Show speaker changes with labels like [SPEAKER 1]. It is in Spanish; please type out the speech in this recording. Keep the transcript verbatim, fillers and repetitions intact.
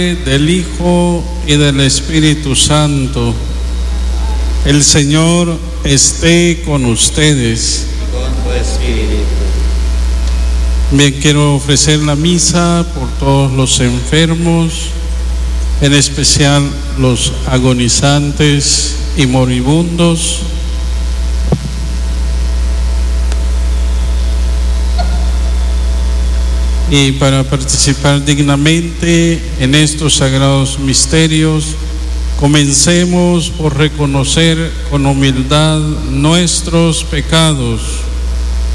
[SPEAKER 1] del Hijo y del Espíritu Santo. El Señor esté con ustedes.
[SPEAKER 2] Con tu espíritu.
[SPEAKER 1] Bien, quiero ofrecer la misa por todos los enfermos, en especial los agonizantes y moribundos. Y para participar dignamente en estos sagrados misterios, comencemos por reconocer con humildad nuestros pecados.